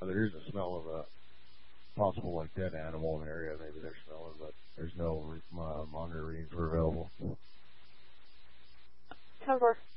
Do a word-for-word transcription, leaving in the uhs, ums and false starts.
there is a smell of a possible like dead animal in the area. Maybe they're smelling, but there's no uh, monitor readings were available. Cover.